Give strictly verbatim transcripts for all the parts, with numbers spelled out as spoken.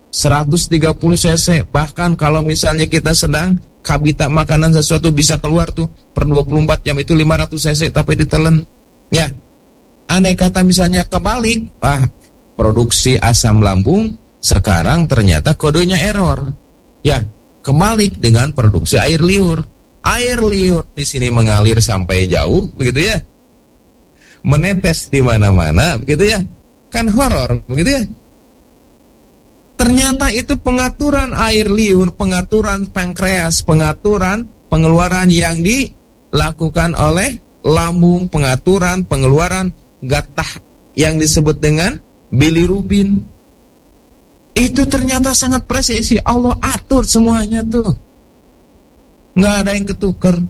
seratus tiga puluh cc. Bahkan kalau misalnya kita sedang kabita makanan sesuatu bisa keluar tuh per dua puluh empat jam itu lima ratus cc tapi ditelan. Ya. Andai kata misalnya kebalik, ah, produksi asam lambung sekarang ternyata kodenya error. Ya, kebalik dengan produksi air liur. Air liur di sini mengalir sampai jauh, begitu ya. Menetes di mana-mana, begitu ya. Kan horor, begitu ya. Ternyata itu pengaturan air liur, pengaturan pankreas, pengaturan pengeluaran yang dilakukan oleh lambung, pengaturan pengeluaran gatah yang disebut dengan bilirubin. Itu ternyata sangat presisi. Allah atur semuanya tuh. Nggak ada yang ketukar.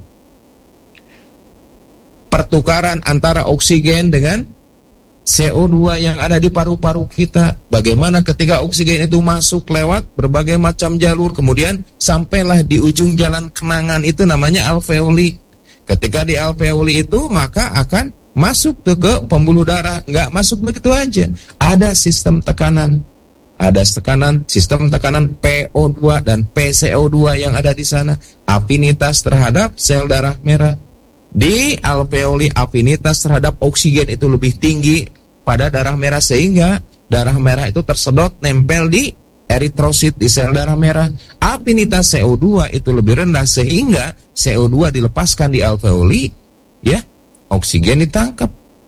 Pertukaran antara oksigen dengan C O dua yang ada di paru-paru kita. Bagaimana ketika oksigen itu masuk lewat berbagai macam jalur, kemudian sampailah di ujung jalan kenangan itu namanya alveoli. Ketika di alveoli itu maka akan masuk tuh ke pembuluh darah. Nggak masuk begitu aja. Ada sistem tekanan. Ada tekanan, sistem tekanan P O dua dan P C O dua yang ada di sana. Afinitas terhadap sel darah merah. Di alveoli afinitas terhadap oksigen itu lebih tinggi pada darah merah sehingga darah merah itu tersedot nempel di eritrosit di sel darah merah. Afinitas C O dua itu lebih rendah sehingga C O dua dilepaskan di alveoli, ya, oksigen ditangkap.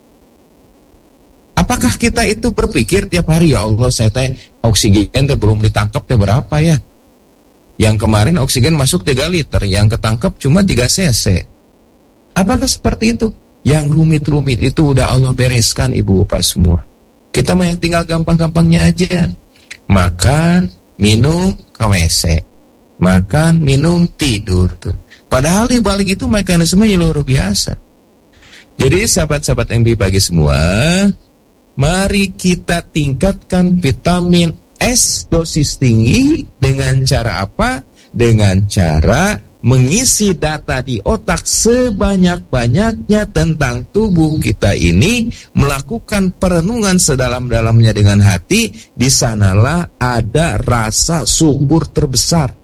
Apakah kita itu berpikir tiap hari, ya Allah, saya teh oksigen teh belum ditangkap teh berapa ya? Yang kemarin oksigen masuk tiga liter, yang ketangkap cuma tiga cc. Apakah seperti itu? Yang rumit-rumit itu udah Allah bereskan, ibu bapak semua. Kita mah yang tinggal gampang-gampangnya aja. Makan, minum, ke W C. Makan, minum, tidur tuh. Padahal di balik itu mekanismenya luar biasa. Jadi sahabat-sahabat M B bagi semua, mari kita tingkatkan vitamin S dosis tinggi dengan cara apa? Dengan cara mengisi data di otak sebanyak-banyaknya tentang tubuh kita ini, melakukan perenungan sedalam-dalamnya dengan hati. Di sanalah ada rasa syukur terbesar.